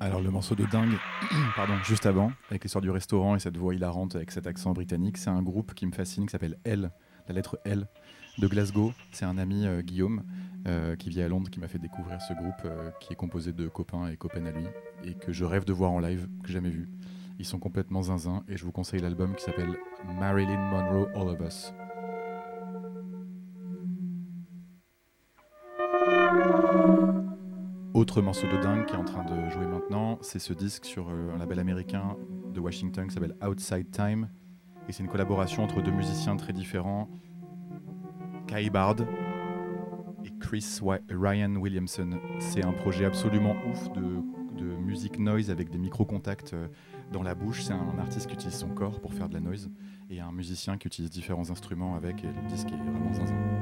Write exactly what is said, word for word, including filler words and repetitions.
Alors le morceau de dingue, pardon, juste avant, avec l'histoire du restaurant et cette voix hilarante avec cet accent britannique, c'est un groupe qui me fascine qui s'appelle L, la lettre L, de Glasgow. C'est un ami, euh, Guillaume, euh, qui vit à Londres, qui m'a fait découvrir ce groupe euh, qui est composé de copains et copaines à lui et que je rêve de voir en live, que j'ai jamais vu. Ils sont complètement zinzin et je vous conseille l'album qui s'appelle Marilyn Monroe All of Us. Autre morceau de dingue qui est en train de jouer maintenant, c'est ce disque sur euh, un label américain de Washington qui s'appelle Outside Time. Et c'est une collaboration entre deux musiciens très différents, Kai Bard et Chris Wy- Ryan Williamson. C'est un projet absolument ouf de, de musique noise avec des micro-contacts euh, dans la bouche. C'est un artiste qui utilise son corps pour faire de la noise et un musicien qui utilise différents instruments avec, et le disque est vraiment zinzin.